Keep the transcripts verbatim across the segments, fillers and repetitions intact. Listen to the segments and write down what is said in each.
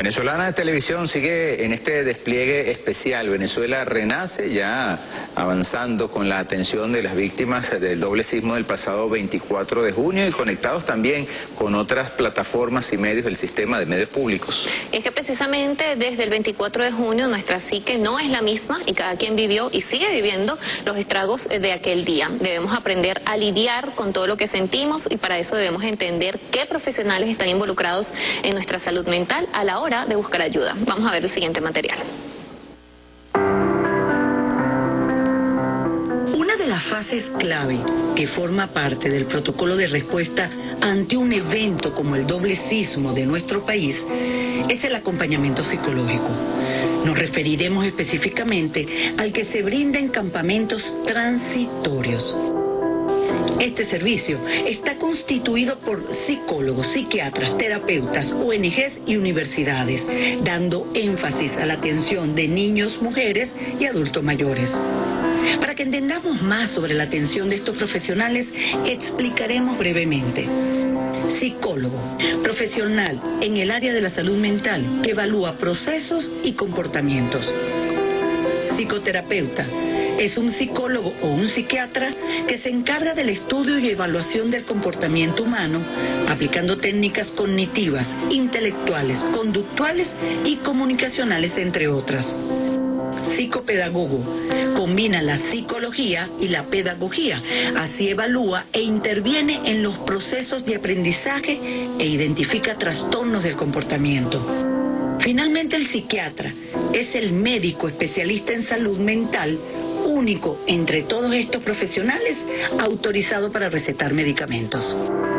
Venezolana de Televisión sigue en este despliegue especial. Venezuela renace, ya avanzando con la atención de las víctimas del doble sismo del pasado veinticuatro de junio y conectados también con otras plataformas y medios del sistema de medios públicos. Es que precisamente desde el veinticuatro de junio nuestra psique no es la misma y cada quien vivió y sigue viviendo los estragos de aquel día. Debemos aprender a lidiar con todo lo que sentimos y para eso debemos entender qué profesionales están involucrados en nuestra salud mental a la hora de buscar ayuda. Vamos a ver el siguiente material. Una de las fases clave que forma parte del protocolo de respuesta ante un evento como el doble sismo de nuestro país es el acompañamiento psicológico. Nos referiremos específicamente al que se brinda en campamentos transitorios. Este servicio está constituido por psicólogos, psiquiatras, terapeutas, O N Ges y universidades, dando énfasis a la atención de niños, mujeres y adultos mayores. Para que entendamos más sobre la atención de estos profesionales, explicaremos brevemente. Psicólogo, profesional en el área de la salud mental que evalúa procesos y comportamientos. Psicoterapeuta. Es un psicólogo o un psiquiatra que se encarga del estudio y evaluación del comportamiento humano, aplicando técnicas cognitivas, intelectuales, conductuales y comunicacionales, entre otras. Psicopedagogo. Combina la psicología y la pedagogía. Así evalúa e interviene en los procesos de aprendizaje e identifica trastornos del comportamiento. Finalmente, el psiquiatra es el médico especialista en salud mental, único entre todos estos profesionales autorizado para recetar medicamentos.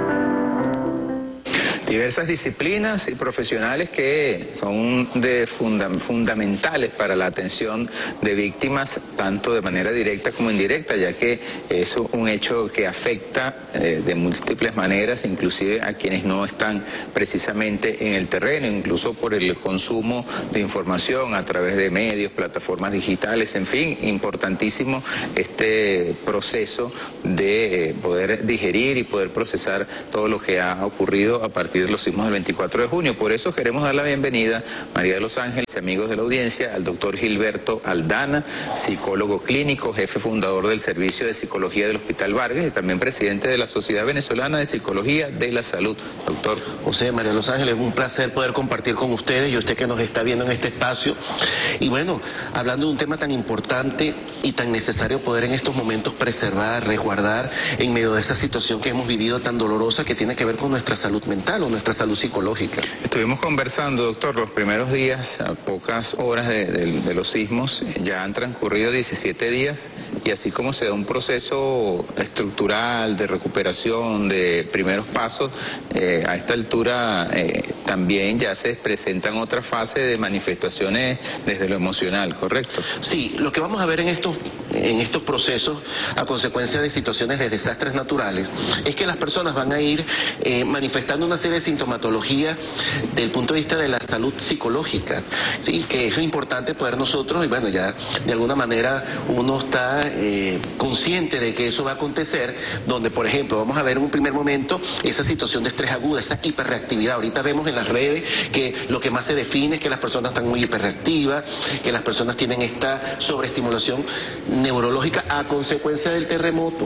Diversas disciplinas y profesionales que son de funda fundamentales para la atención de víctimas, tanto de manera directa como indirecta, ya que es un hecho que afecta eh, de múltiples maneras, inclusive a quienes no están precisamente en el terreno, incluso por el consumo de información a través de medios, plataformas digitales, en fin, importantísimo este proceso de eh, poder digerir y poder procesar todo lo que ha ocurrido a partir de los sismos del veinticuatro de junio. Por eso queremos dar la bienvenida, María de los Ángeles, amigos de la audiencia, al doctor Gilberto Aldana, psicólogo clínico, jefe fundador del Servicio de Psicología del Hospital Vargas y también presidente de la Sociedad Venezolana de Psicología de la Salud. Doctor. José, María de los Ángeles, un placer poder compartir con ustedes y usted que nos está viendo en este espacio. Y bueno, hablando de un tema tan importante y tan necesario poder en estos momentos preservar, resguardar en medio de esa situación que hemos vivido tan dolorosa que tiene que ver con nuestra salud mental o nuestra salud psicológica. Estuvimos conversando, doctor, los primeros días, a pocas horas de, de, de los sismos, ya han transcurrido diecisiete días y así como se da un proceso estructural de recuperación, de primeros pasos, eh, a esta altura eh, también ya se presentan otra fase de manifestaciones desde lo emocional, ¿correcto? Sí, lo que vamos a ver en estos, en estos procesos a consecuencia de situaciones de desastres naturales es que las personas van a ir eh, manifestando una serie de sintomatología desde el punto de vista de la salud psicológica, sí, que es importante poder nosotros, y bueno, ya de alguna manera uno está eh, consciente de que eso va a acontecer, donde por ejemplo vamos a ver en un primer momento esa situación de estrés aguda, esa hiperreactividad. Ahorita vemos en las redes que lo que más se define es que las personas están muy hiperreactivas, que las personas tienen esta sobreestimulación neurológica a consecuencia del terremoto,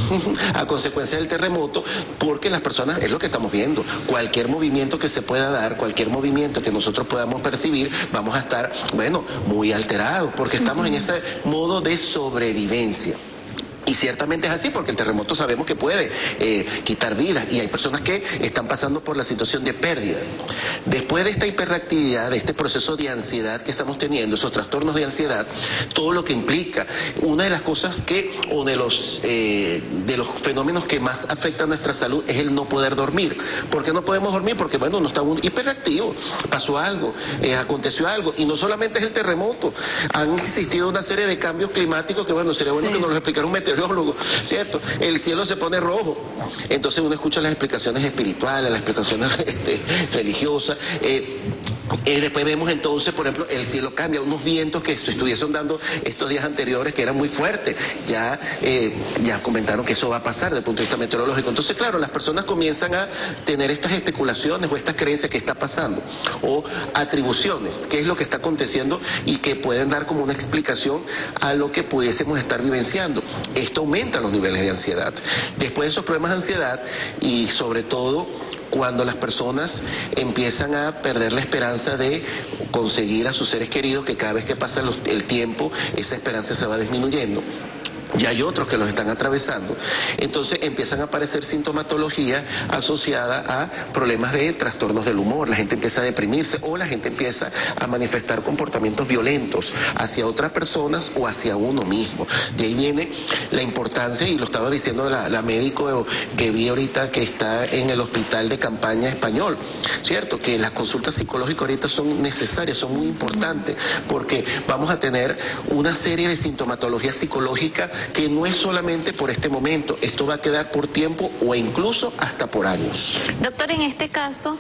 a consecuencia del terremoto, porque las personas, es lo que estamos viendo, cualquier movimiento que se pueda dar, cualquier movimiento que nosotros podamos percibir, vamos a estar, bueno, muy alterados, porque estamos en ese modo de sobrevivencia. Y ciertamente es así, porque el terremoto sabemos que puede eh, quitar vidas y hay personas que están pasando por la situación de pérdida. Después de esta hiperactividad, de este proceso de ansiedad que estamos teniendo, esos trastornos de ansiedad, todo lo que implica, una de las cosas que, o de los, eh, de los fenómenos que más afectan nuestra salud es el no poder dormir. ¿Por qué no podemos dormir? Porque bueno, uno está un hiperactivo, pasó algo, eh, aconteció algo, y no solamente es el terremoto, han existido una serie de cambios climáticos que bueno, sería bueno sí. que nos lo explicara un meteorólogo, ¿cierto? El cielo se pone rojo, entonces uno escucha las explicaciones espirituales, las explicaciones este, religiosas, eh, Eh, después vemos entonces, por ejemplo, el cielo cambia, unos vientos que se estuviesen dando estos días anteriores que eran muy fuertes, ya, eh, ya comentaron que eso va a pasar desde el punto de vista meteorológico. Entonces, claro, las personas comienzan a tener estas especulaciones o estas creencias que está pasando, o atribuciones, qué es lo que está aconteciendo y que pueden dar como una explicación a lo que pudiésemos estar vivenciando. Esto aumenta los niveles de ansiedad. Después de esos problemas de ansiedad y sobre todo cuando las personas empiezan a perder la esperanza de conseguir a sus seres queridos, que cada vez que pasa los, el tiempo, esa esperanza se va disminuyendo. Y hay otros que los están atravesando. Entonces empiezan a aparecer sintomatología asociada a problemas de trastornos del humor. La gente empieza a deprimirse o la gente empieza a manifestar comportamientos violentos hacia otras personas o hacia uno mismo. De ahí viene la importancia, y lo estaba diciendo la, la médico que vi ahorita que está en el hospital de campaña español, ¿cierto? Que las consultas psicológicas ahorita son necesarias, son muy importantes, porque vamos a tener una serie de sintomatologías psicológicas que no es solamente por este momento, esto va a quedar por tiempo o incluso hasta por años. Doctor, en este caso,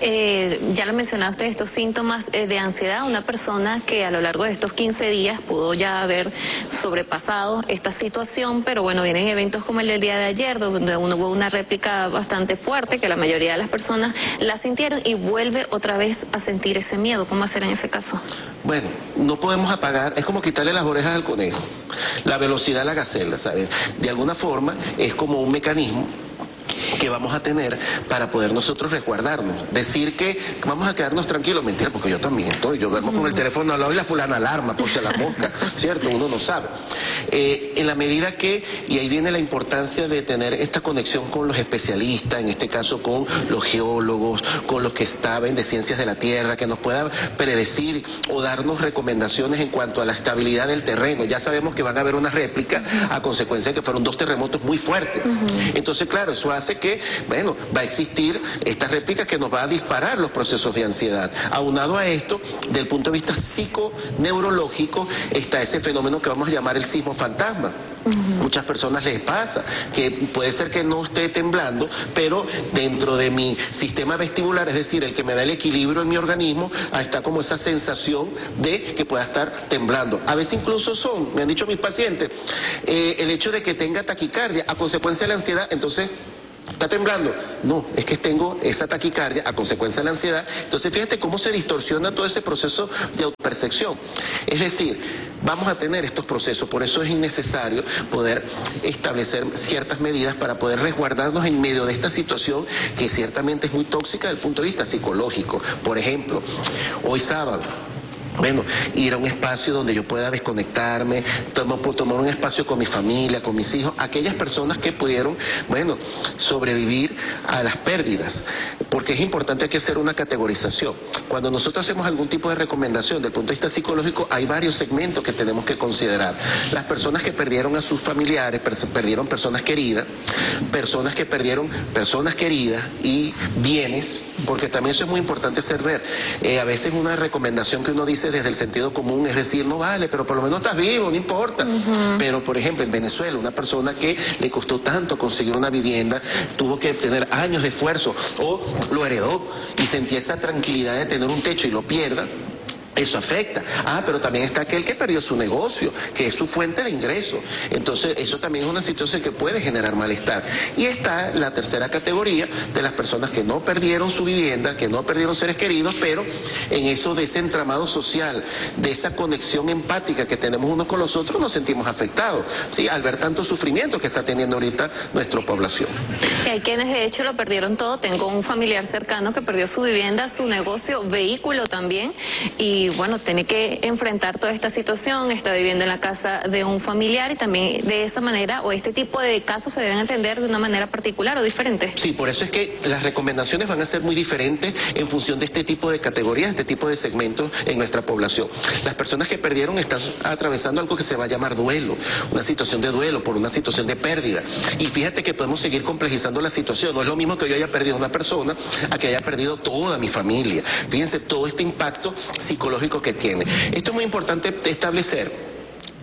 eh, ya lo mencionaste, estos síntomas eh, de ansiedad, una persona que a lo largo de estos quince días pudo ya haber sobrepasado esta situación, pero bueno, vienen eventos como el del día de ayer, donde uno hubo una réplica bastante fuerte, que la mayoría de las personas la sintieron y vuelve otra vez a sentir ese miedo. ¿Cómo hacer en ese caso? Bueno, no podemos apagar, es como quitarle las orejas al conejo, la velocidad a la gacela, ¿sabes? De alguna forma es como un mecanismo que vamos a tener para poder nosotros resguardarnos. Decir que vamos a quedarnos tranquilos, mentira, porque yo también estoy, yo duermo con el teléfono al lado y la fulana alarma, por si la mosca, ¿cierto? Uno no sabe. Eh, en la medida que, y ahí viene la importancia de tener esta conexión con los especialistas, en este caso con los geólogos, con los que saben de ciencias de la tierra, que nos puedan predecir o darnos recomendaciones en cuanto a la estabilidad del terreno. Ya sabemos que van a haber una réplica a consecuencia de que fueron dos terremotos muy fuertes. Entonces, claro, eso hace que, bueno, va a existir esta réplica que nos va a disparar los procesos de ansiedad. Aunado a esto, desde el punto de vista psiconeurológico, está ese fenómeno que vamos a llamar el sismo fantasma. Uh-huh. Muchas personas les pasa que puede ser que no esté temblando, pero dentro de mi sistema vestibular, es decir, el que me da el equilibrio en mi organismo, está como esa sensación de que pueda estar temblando. A veces incluso son, me han dicho mis pacientes, eh, el hecho de que tenga taquicardia a consecuencia de la ansiedad, entonces ¿está temblando? No, es que tengo esa taquicardia a consecuencia de la ansiedad. Entonces fíjate cómo se distorsiona todo ese proceso de autopercepción. Es decir, vamos a tener estos procesos, por eso es innecesario poder establecer ciertas medidas para poder resguardarnos en medio de esta situación que ciertamente es muy tóxica desde el punto de vista psicológico. Por ejemplo, hoy sábado, bueno, ir a un espacio donde yo pueda desconectarme, tomar, tomar un espacio con mi familia, con mis hijos, aquellas personas que pudieron, bueno, sobrevivir a las pérdidas, porque es importante hay que hacer una categorización. Cuando nosotros hacemos algún tipo de recomendación desde el punto de vista psicológico, hay varios segmentos que tenemos que considerar. Las personas que perdieron a sus familiares, perdieron personas queridas, personas que perdieron personas queridas y bienes, porque también eso es muy importante hacer ver. Eh, a veces una recomendación que uno dice desde el sentido común, es decir, no vale, pero por lo menos estás vivo, no importa. Uh-huh. Pero, por ejemplo, en Venezuela, una persona que le costó tanto conseguir una vivienda, tuvo que tener años de esfuerzo, o lo heredó y sentía esa tranquilidad de tener un techo y lo pierda, eso afecta. Ah, pero también está aquel que perdió su negocio, que es su fuente de ingreso. Entonces, eso también es una situación que puede generar malestar. Y está la tercera categoría de las personas que no perdieron su vivienda, que no perdieron seres queridos, pero en eso de ese entramado social, de esa conexión empática que tenemos unos con los otros, nos sentimos afectados, ¿sí? Al ver tanto sufrimiento que está teniendo ahorita nuestra población. Y hay quienes de hecho lo perdieron todo. Tengo un familiar cercano que perdió su vivienda, su negocio, vehículo también, y Y bueno, tiene que enfrentar toda esta situación, está viviendo en la casa de un familiar y también de esa manera, o este tipo de casos se deben atender de una manera particular o diferente. Sí, por eso es que las recomendaciones van a ser muy diferentes en función de este tipo de categorías, este tipo de segmentos en nuestra población. Las personas que perdieron están atravesando algo que se va a llamar duelo, una situación de duelo por una situación de pérdida. Y fíjate que podemos seguir complejizando la situación. No es lo mismo que yo haya perdido una persona a que haya perdido toda mi familia. Fíjense todo este impacto psicológico que tiene. Esto es muy importante establecer,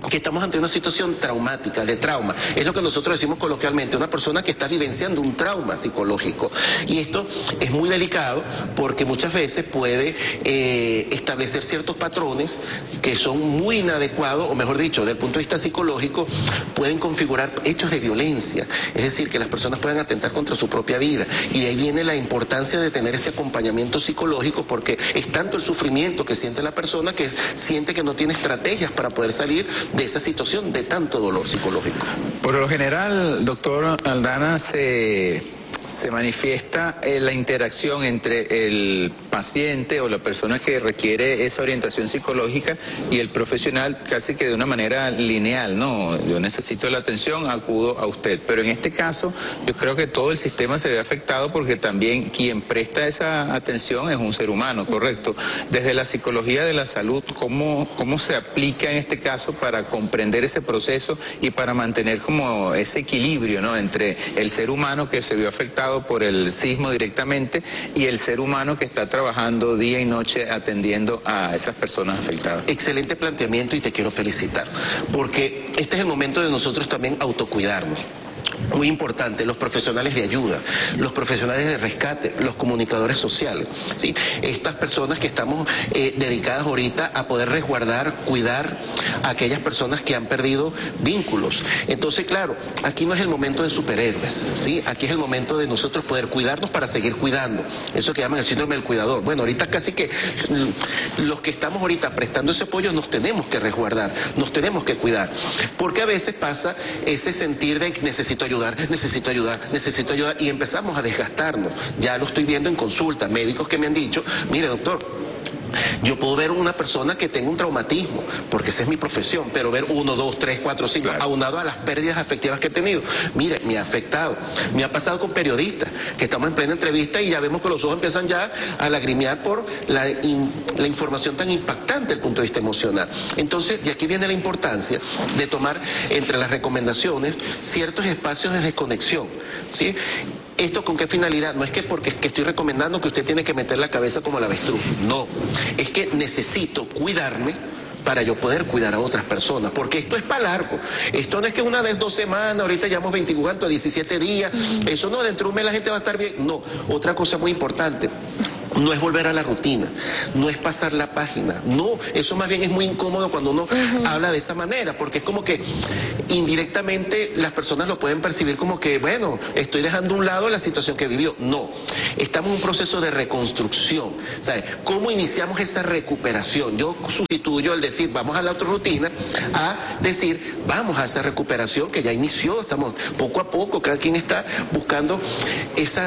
que estamos ante una situación traumática, de trauma. Es lo que nosotros decimos coloquialmente, una persona que está vivenciando un trauma psicológico. Y esto es muy delicado porque muchas veces puede eh, establecer ciertos patrones que son muy inadecuados, o mejor dicho, desde el punto de vista psicológico, pueden configurar hechos de violencia. Es decir, que las personas puedan atentar contra su propia vida. Y de ahí viene la importancia de tener ese acompañamiento psicológico, porque es tanto el sufrimiento que siente la persona que siente que no tiene estrategias para poder salir de esa situación de tanto dolor psicológico. Por lo general, doctor Aldana, se... se manifiesta eh, la interacción entre el paciente o la persona que requiere esa orientación psicológica y el profesional casi que de una manera lineal, ¿no? Yo necesito la atención, acudo a usted. Pero en este caso, yo creo que todo el sistema se ve afectado porque también quien presta esa atención es un ser humano, ¿correcto? Desde la psicología de la salud, ¿cómo, cómo se aplica en este caso para comprender ese proceso y para mantener como ese equilibrio, ¿no? Entre el ser humano que se vio afectado por el sismo directamente y el ser humano que está trabajando día y noche atendiendo a esas personas afectadas? Excelente planteamiento y te quiero felicitar, porque este es el momento de nosotros también autocuidarnos. Muy importante, los profesionales de ayuda, los profesionales de rescate, los comunicadores sociales, ¿sí? Estas personas que estamos eh, dedicadas ahorita a poder resguardar, cuidar a aquellas personas que han perdido vínculos. Entonces, claro, aquí no es el momento de superhéroes, ¿sí? Aquí es el momento de nosotros poder cuidarnos para seguir cuidando. Eso que llaman el síndrome del cuidador. Bueno, ahorita casi que los que estamos ahorita prestando ese apoyo nos tenemos que resguardar, nos tenemos que cuidar. Porque a veces pasa ese sentir de que necesito ayudar, necesito ayudar, necesito ayudar, y empezamos a desgastarnos. Ya lo estoy viendo en consulta, médicos que me han dicho, mire doctor, yo puedo ver una persona que tenga un traumatismo, porque esa es mi profesión, pero ver uno, dos, tres, cuatro, cinco, claro, aunado a las pérdidas afectivas que he tenido, mire, me ha afectado. Me ha pasado con periodistas, que estamos en plena entrevista y ya vemos que los ojos empiezan ya a lagrimear por la, in, la información tan impactante desde el punto de vista emocional. Entonces, de aquí viene la importancia de tomar entre las recomendaciones ciertos espacios de desconexión, ¿sí? ¿Esto con qué finalidad? No es que porque es que estoy recomendando que usted tiene que meter la cabeza como el avestruz, no. Es que necesito cuidarme para yo poder cuidar a otras personas, porque esto es para largo. Esto no es que una vez dos semanas, ahorita llevamos veinticuatro, diecisiete días, eso no, dentro de un mes la gente va a estar bien. No, otra cosa muy importante, no es volver a la rutina, no es pasar la página, no, eso más bien es muy incómodo cuando uno uh-huh. habla de esa manera, porque es como que indirectamente las personas lo pueden percibir como que, bueno, estoy dejando a un lado la situación que vivió. No, estamos en un proceso de reconstrucción, ¿sabes? ¿Cómo iniciamos esa recuperación? Yo sustituyo el decir, vamos a la otra rutina, a decir, vamos a esa recuperación que ya inició, estamos poco a poco, cada quien está buscando esa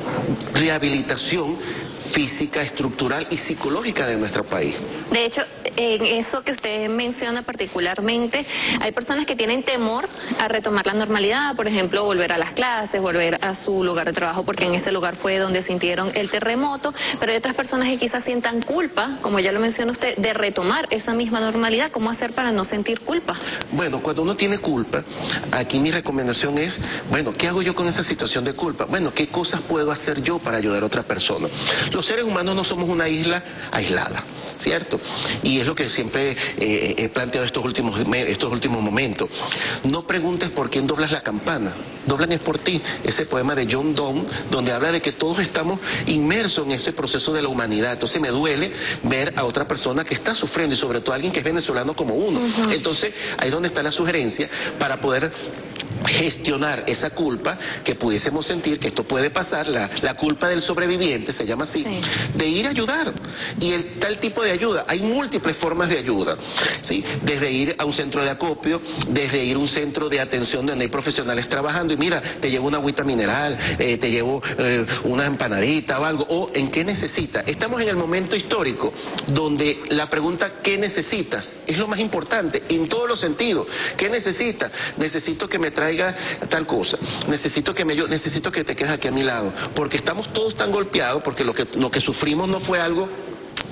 rehabilitación física, estructural y psicológica de nuestro país. De hecho, en eso que usted menciona particularmente, hay personas que tienen temor a retomar la normalidad, por ejemplo, volver a las clases, volver a su lugar de trabajo, porque en ese lugar fue donde sintieron el terremoto, pero hay otras personas que quizás sientan culpa, como ya lo mencionó usted, de retomar esa misma normalidad. ¿Cómo hacer para no sentir culpa? Bueno, cuando uno tiene culpa, aquí mi recomendación es, bueno, ¿qué hago yo con esa situación de culpa? Bueno, ¿qué cosas puedo hacer yo para ayudar a otra persona? Los seres humanos no somos una isla aislada, ¿cierto? Y es lo que siempre eh, he planteado estos últimos, estos últimos momentos. No preguntes por quién doblas la campana, doblan es por ti. Ese poema de John Donne, donde habla de que todos estamos inmersos en ese proceso de la humanidad. Entonces me duele ver a otra persona que está sufriendo, y sobre todo alguien que es venezolano como uno. Uh-huh. Entonces, ahí es donde está la sugerencia para poder gestionar esa culpa que pudiésemos sentir, que esto puede pasar, la, la culpa del sobreviviente, se llama así, sí, de ir a ayudar. Y el tal tipo de ayuda, hay múltiples formas de ayuda, ¿sí? Desde ir a un centro de acopio, desde ir a un centro de atención donde hay profesionales trabajando y mira, te llevo una agüita mineral, eh, te llevo eh, una empanadita o algo, o ¿en qué necesitas? Estamos en el momento histórico donde la pregunta ¿qué necesitas? Es lo más importante, en todos los sentidos. ¿Qué necesitas? Necesito que me traiga tal cosa, necesito que me yo necesito que te quedes aquí a mi lado, porque estamos todos tan golpeados, porque lo que lo que sufrimos no fue algo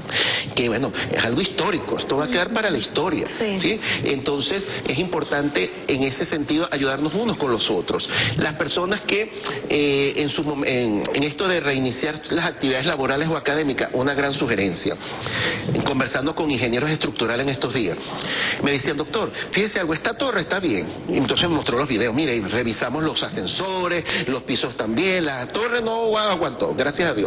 que bueno, es algo histórico, esto va a quedar para la historia, sí. ¿sí? Entonces es importante en ese sentido ayudarnos unos con los otros. Las personas que eh, en, su, en, en esto de reiniciar las actividades laborales o académicas, una gran sugerencia, conversando con ingenieros estructurales en estos días, me decían, doctor, fíjese algo, esta torre está bien, y entonces me mostró los videos, mire, revisamos los ascensores, los pisos también, la torre no aguantó, gracias a Dios,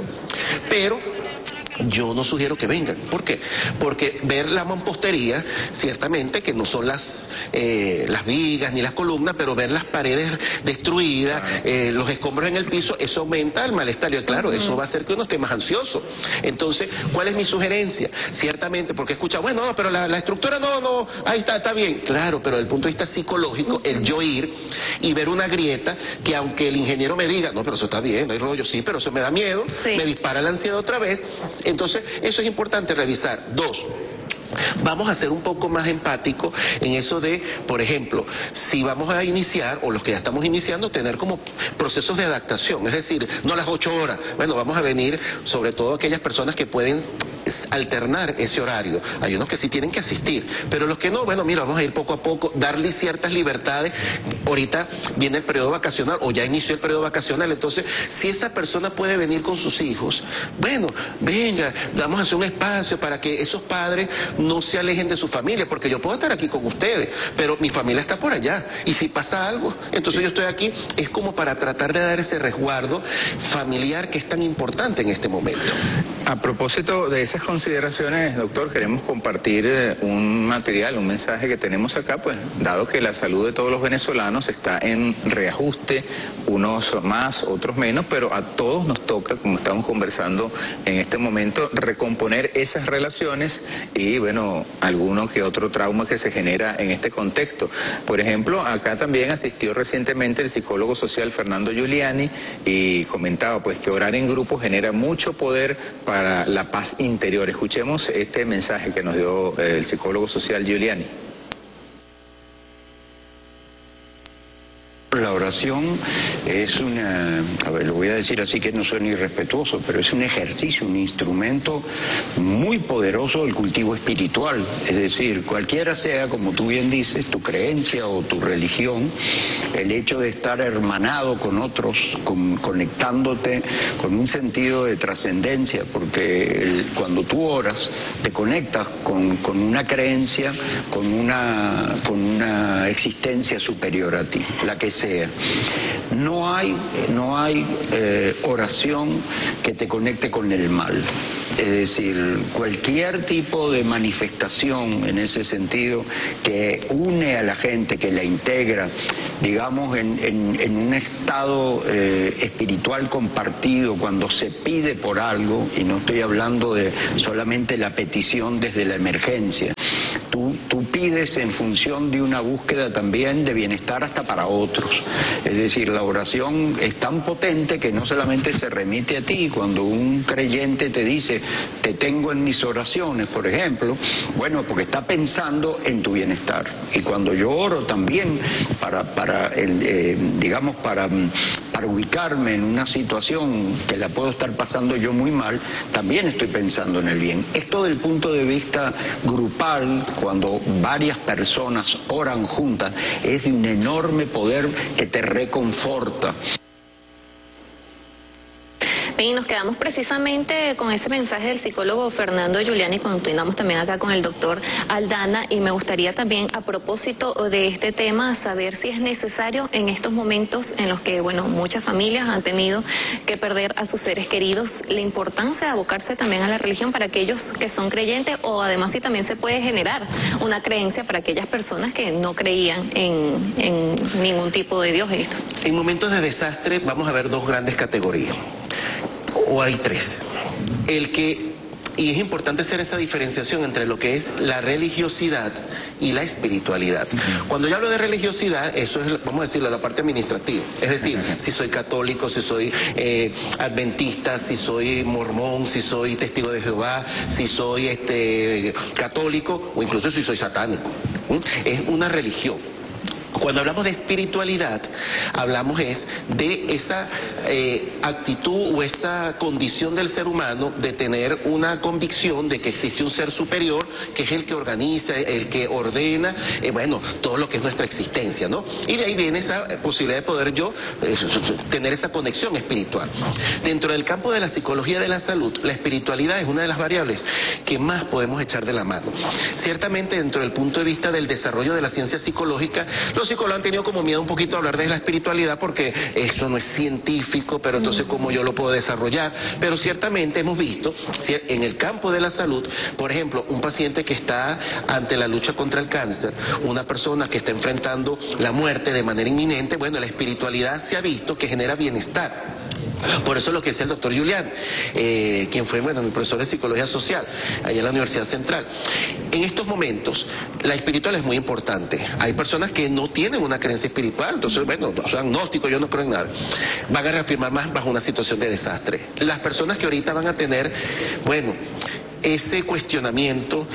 pero yo no sugiero que vengan. ¿Por qué? Porque ver la mampostería, ciertamente que no son las eh, las vigas ni las columnas, pero ver las paredes destruidas, eh, los escombros en el piso, eso aumenta el malestar. Y claro, uh-huh. eso va a hacer que uno esté más ansioso. Entonces, ¿cuál es mi sugerencia? Ciertamente, porque escucha, bueno, no, pero la, la estructura no, no, ahí está, está bien. Claro, pero desde el punto de vista psicológico, uh-huh. el yo ir y ver una grieta que aunque el ingeniero me diga, no, pero eso está bien, no hay rollo, sí, pero eso me da miedo, sí. me dispara la ansiedad otra vez. Entonces, eso es importante revisar. Dos, vamos a ser un poco más empáticos en eso de, por ejemplo, si vamos a iniciar, o los que ya estamos iniciando, tener como procesos de adaptación, es decir, no a las ocho horas, bueno, vamos a venir, sobre todo aquellas personas que pueden alternar ese horario, hay unos que sí tienen que asistir, pero los que no, bueno, mira, vamos a ir poco a poco, darle ciertas libertades, ahorita viene el periodo vacacional, o ya inició el periodo vacacional, entonces, si esa persona puede venir con sus hijos, bueno, venga, vamos a hacer un espacio para que esos padres no se alejen de su familia, porque yo puedo estar aquí con ustedes, pero mi familia está por allá, y si pasa algo, entonces yo estoy aquí, es como para tratar de dar ese resguardo familiar que es tan importante en este momento. A propósito de esas consideraciones, doctor, queremos compartir un material, un mensaje que tenemos acá, pues, dado que la salud de todos los venezolanos está en reajuste, unos más, otros menos, pero a todos nos toca, como estamos conversando en este momento, recomponer esas relaciones y, bueno, alguno que otro trauma que se genera en este contexto. Por ejemplo, acá también asistió recientemente el psicólogo social Fernando Giuliani y comentaba, pues, que orar en grupo genera mucho poder para la paz interior. Escuchemos este mensaje que nos dio el psicólogo social Giuliani. La oración es una, a ver, lo voy a decir así que no suene irrespetuoso, pero es un ejercicio, un instrumento muy poderoso del cultivo espiritual. Es decir, cualquiera sea, como tú bien dices, tu creencia o tu religión, el hecho de estar hermanado con otros, con, conectándote con un sentido de trascendencia, porque el, cuando tú oras, te conectas con, con una creencia, con una, con una existencia superior a ti, la que sea. No hay, no hay eh, oración que te conecte con el mal. Es decir, cualquier tipo de manifestación en ese sentido que une a la gente, que la integra, digamos, en, en, en un estado eh, espiritual compartido, cuando se pide por algo, y no estoy hablando de solamente la petición desde la emergencia, tú, tú pides en función de una búsqueda también de bienestar hasta para otros. Es decir, la oración es tan potente que no solamente se remite a ti. Cuando un creyente te dice, te tengo en mis oraciones, por ejemplo, bueno, porque está pensando en tu bienestar. Y cuando yo oro también para, para el, eh, digamos, para, para ubicarme en una situación que la puedo estar pasando yo muy mal, también estoy pensando en el bien. Esto del punto de vista grupal, cuando varias personas oran juntas, es de un enorme poder que te reconforta. Bien, y nos quedamos precisamente con ese mensaje del psicólogo Fernando Giuliani, continuamos también acá con el doctor Aldana, y me gustaría también, a propósito de este tema, saber si es necesario en estos momentos en los que, bueno, muchas familias han tenido que perder a sus seres queridos, la importancia de abocarse también a la religión para aquellos que son creyentes, o además si también se puede generar una creencia para aquellas personas que no creían en, en ningún tipo de Dios. Esto. En momentos de desastre vamos a ver dos grandes categorías. O hay tres. El que, y es importante hacer esa diferenciación entre lo que es la religiosidad y la espiritualidad. Uh-huh. Cuando yo hablo de religiosidad, eso es, vamos a decirlo, la parte administrativa. Es decir, uh-huh. si soy católico, si soy eh, adventista, si soy mormón, si soy testigo de Jehová, si soy este católico, o incluso si soy satánico. ¿Mm? Es una religión. Cuando hablamos de espiritualidad, hablamos es de esa eh, actitud o esa condición del ser humano de tener una convicción de que existe un ser superior, que es el que organiza, el que ordena, eh, bueno, todo lo que es nuestra existencia, ¿no? Y de ahí viene esa posibilidad de poder yo eh, tener esa conexión espiritual. Dentro del campo de la psicología de la salud, la espiritualidad es una de las variables que más podemos echar de la mano. Ciertamente, dentro del punto de vista del desarrollo de la ciencia psicológica, los psicólogos han tenido como miedo un poquito a hablar de la espiritualidad porque esto no es científico, pero entonces ¿cómo yo lo puedo desarrollar? Pero ciertamente hemos visto en el campo de la salud, por ejemplo, un paciente que está ante la lucha contra el cáncer, una persona que está enfrentando la muerte de manera inminente, bueno, la espiritualidad se ha visto que genera bienestar. Por eso es lo que decía el doctor Julián, eh, quien fue, bueno, mi profesor de psicología social, allá en la Universidad Central. En estos momentos, la espiritual es muy importante. Hay personas que no tienen una creencia espiritual, entonces, bueno, soy agnóstico, yo no creo en nada. Van a reafirmar más bajo una situación de desastre. Las personas que ahorita van a tener, bueno, ese cuestionamiento,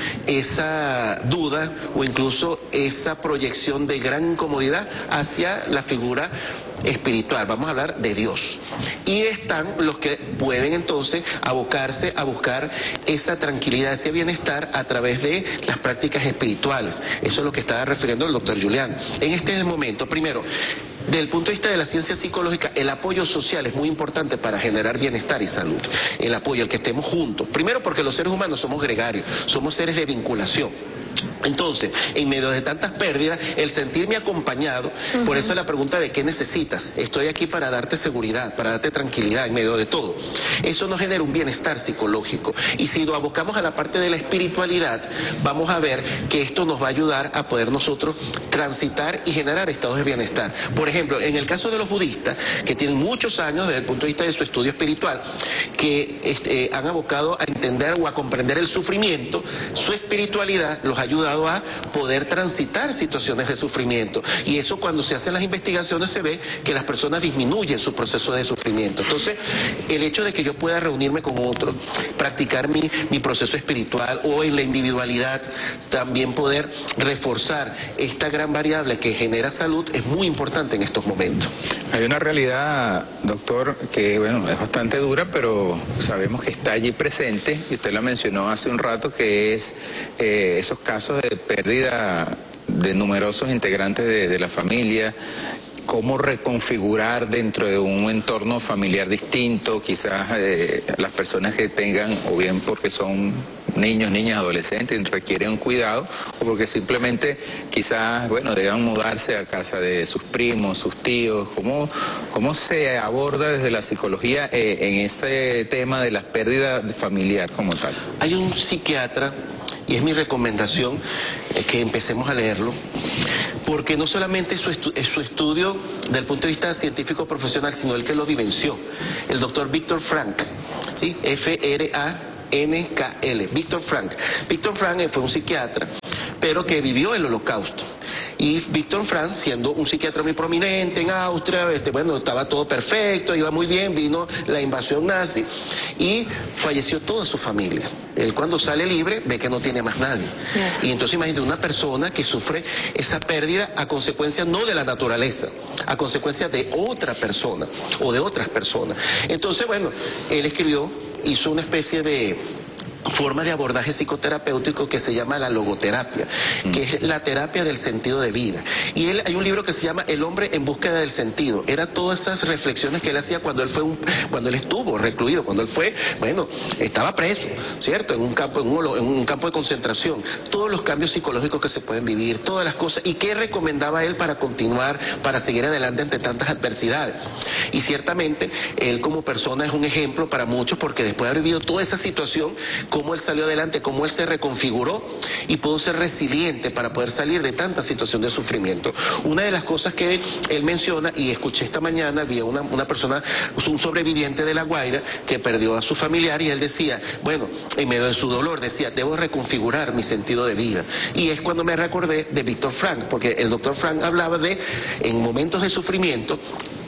esa duda o incluso esa proyección de gran incomodidad hacia la figura espiritual, vamos a hablar de Dios. Y están los que pueden entonces abocarse a buscar esa tranquilidad, ese bienestar a través de las prácticas espirituales. Eso es lo que estaba refiriendo el doctor Julián. En este es el momento, primero, desde el punto de vista de la ciencia psicológica, el apoyo social es muy importante para generar bienestar y salud. El apoyo, el que estemos juntos. Primero porque los seres humanos somos gregarios, somos seres de vinculación. Entonces, en medio de tantas pérdidas, el sentirme acompañado, uh-huh. Por eso es la pregunta de ¿qué necesitas? Estoy aquí para darte seguridad, para darte tranquilidad en medio de todo. Eso nos genera un bienestar psicológico. Y si lo abocamos a la parte de la espiritualidad, vamos a ver que esto nos va a ayudar a poder nosotros transitar y generar estados de bienestar. Por ejemplo, en el caso de los budistas, que tienen muchos años desde el punto de vista de su estudio espiritual, que este, han abocado a entender o a comprender el sufrimiento, su espiritualidad los ha ayudado a poder transitar situaciones de sufrimiento. Y eso, cuando se hacen las investigaciones, se ve que las personas disminuyen su proceso de sufrimiento. Entonces, el hecho de que yo pueda reunirme con otros, practicar mi, mi proceso espiritual o en la individualidad, también poder reforzar esta gran variable que genera salud, es muy importante en estos momentos. Hay una realidad, doctor, que bueno, es bastante dura, pero sabemos que está allí presente, y usted la mencionó hace un rato, que es eh, esos casos de pérdida de numerosos integrantes de, de la familia. Cómo reconfigurar dentro de un entorno familiar distinto, quizás eh, las personas que tengan, o bien porque son niños, niñas, adolescentes, requieren un cuidado, o porque simplemente quizás, bueno, deban mudarse a casa de sus primos, sus tíos. ¿Cómo, cómo se aborda desde la psicología eh, en ese tema de la pérdida familiar como tal? Hay un psiquiatra, y es mi recomendación eh, que empecemos a leerlo, porque no solamente es su, estu es su estudio desde el punto de vista científico profesional, sino el que lo vivenció, el doctor Viktor Frankl, ¿sí? F R A N K L, Viktor Frankl. Viktor Frankl fue un psiquiatra, pero que vivió el Holocausto. Y Viktor Frankl, siendo un psiquiatra muy prominente en Austria, este, bueno, estaba todo perfecto, iba muy bien, vino la invasión nazi y falleció toda su familia. Él, cuando sale libre, ve que no tiene más nadie. Y entonces imagínate una persona que sufre esa pérdida a consecuencia no de la naturaleza, a consecuencia de otra persona o de otras personas. Entonces, bueno, él escribió, hizo una especie de forma de abordaje psicoterapéutico que se llama la logoterapia, mm. que es la terapia del sentido de vida. Y él, hay un libro que se llama El hombre en búsqueda del sentido. Era todas esas reflexiones que él hacía cuando él fue un, cuando él estuvo recluido, cuando él fue, bueno, estaba preso, ¿cierto? En un campo, en un, en un campo de concentración. Todos los cambios psicológicos que se pueden vivir, todas las cosas, y qué recomendaba él para continuar, para seguir adelante ante tantas adversidades. Y ciertamente, él como persona es un ejemplo para muchos, porque después de haber vivido toda esa situación, cómo él salió adelante, cómo él se reconfiguró y pudo ser resiliente para poder salir de tanta situación de sufrimiento. Una de las cosas que él menciona, y escuché esta mañana, había una, una persona, un sobreviviente de La Guaira, que perdió a su familiar, y él decía, bueno, en medio de su dolor, decía, debo reconfigurar mi sentido de vida. Y es cuando me recordé de Viktor Frankl, porque el doctor Frankl hablaba de, en momentos de sufrimiento,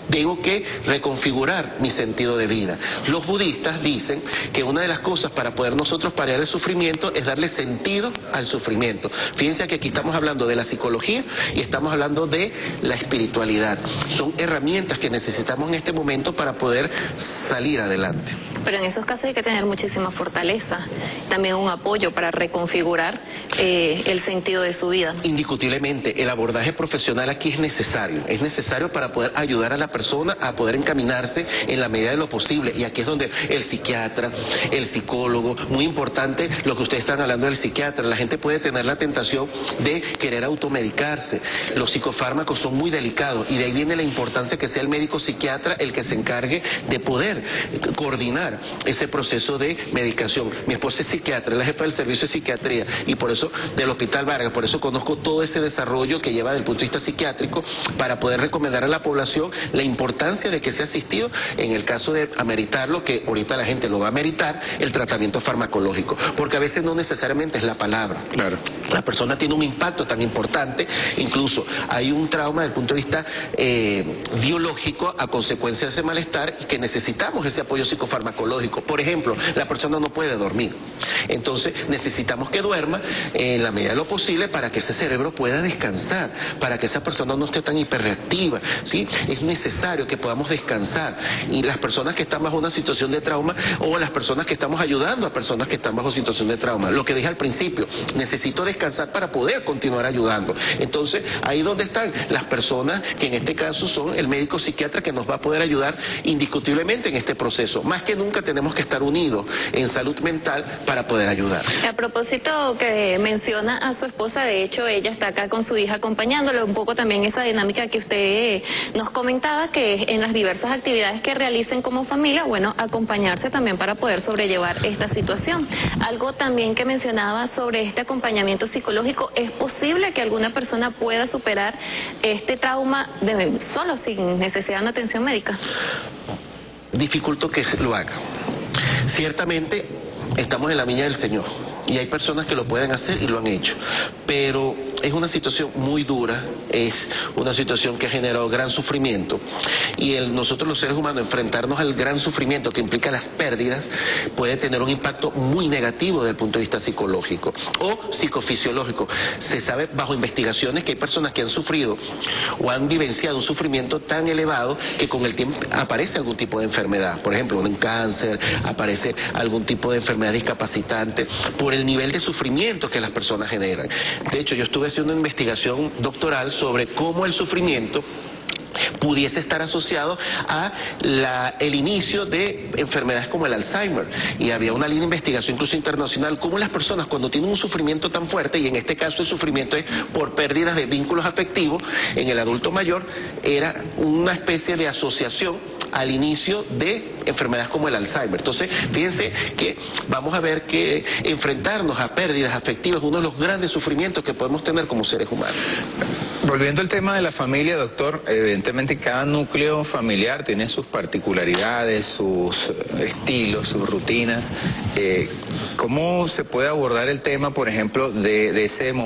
tengo que reconfigurar mi sentido de vida. Los budistas dicen que una de las cosas para poder nosotros paliar el sufrimiento es darle sentido al sufrimiento. Fíjense que aquí estamos hablando de la psicología y estamos hablando de la espiritualidad. Son herramientas que necesitamos en este momento para poder salir adelante. Pero en esos casos hay que tener muchísima fortaleza, también un apoyo para reconfigurar eh, el sentido de su vida. Indiscutiblemente, el abordaje profesional aquí es necesario, es necesario para poder ayudar a la persona a poder encaminarse en la medida de lo posible, y aquí es donde el psiquiatra, el psicólogo, muy importante lo que ustedes están hablando del psiquiatra, la gente puede tener la tentación de querer automedicarse, los psicofármacos son muy delicados y de ahí viene la importancia que sea el médico psiquiatra el que se encargue de poder coordinar ese proceso de medicación. Mi esposa es psiquiatra, es la jefa del servicio de psiquiatría y por eso del Hospital Vargas, por eso conozco todo ese desarrollo que lleva desde el punto de vista psiquiátrico para poder recomendar a la población la importancia de que sea asistido en el caso de ameritarlo, que ahorita la gente lo va a ameritar, el tratamiento farmacológico, porque a veces no necesariamente es la palabra. Claro. La persona tiene un impacto tan importante, incluso hay un trauma desde el punto de vista eh, biológico a consecuencia de ese malestar y que necesitamos ese apoyo psicofarmacológico. Por ejemplo, la persona no puede dormir, entonces necesitamos que duerma en la medida de lo posible para que ese cerebro pueda descansar, para que esa persona no esté tan hiperreactiva, ¿sí? Es necesario que podamos descansar, y las personas que están bajo una situación de trauma o las personas que estamos ayudando a personas que están bajo situación de trauma, lo que dije al principio, necesito descansar para poder continuar ayudando. Entonces, ahí donde están las personas que en este caso son el médico psiquiatra que nos va a poder ayudar indiscutiblemente en este proceso. Más que nunca tenemos que estar unidos en salud mental para poder ayudar. A propósito que menciona a su esposa, de hecho ella está acá con su hija acompañándole, un poco también esa dinámica que usted nos comentaba, que en las diversas actividades que realicen como familia, bueno, acompañarse también para poder sobrellevar esta situación. Algo también que mencionaba sobre este acompañamiento psicológico, ¿es posible que alguna persona pueda superar este trauma de, solo sin necesidad de una atención médica? Dificulto que lo haga. Ciertamente estamos en la viña del Señor y hay personas que lo pueden hacer y lo han hecho, pero es una situación muy dura, es una situación que ha generado gran sufrimiento, y el, nosotros los seres humanos enfrentarnos al gran sufrimiento que implica las pérdidas puede tener un impacto muy negativo desde el punto de vista psicológico o psicofisiológico. Se sabe bajo investigaciones que hay personas que han sufrido o han vivenciado un sufrimiento tan elevado que con el tiempo aparece algún tipo de enfermedad, por ejemplo un cáncer, aparece algún tipo de enfermedad discapacitante por el nivel de sufrimiento que las personas generan. De hecho, yo estuve haciendo una investigación doctoral sobre cómo el sufrimiento pudiese estar asociado a la, el inicio de enfermedades como el Alzheimer, y había una línea de investigación incluso internacional, cómo las personas cuando tienen un sufrimiento tan fuerte, y en este caso el sufrimiento es por pérdidas de vínculos afectivos en el adulto mayor, era una especie de asociación al inicio de enfermedades como el Alzheimer. Entonces, fíjense que vamos a ver que enfrentarnos a pérdidas afectivas es uno de los grandes sufrimientos que podemos tener como seres humanos. Volviendo al tema de la familia, doctor, evidentemente cada núcleo familiar tiene sus particularidades, sus estilos, sus rutinas. Eh, ¿Cómo se puede abordar el tema, por ejemplo, de, de ese momento?